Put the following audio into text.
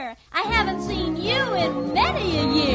I haven't seen you in many a year.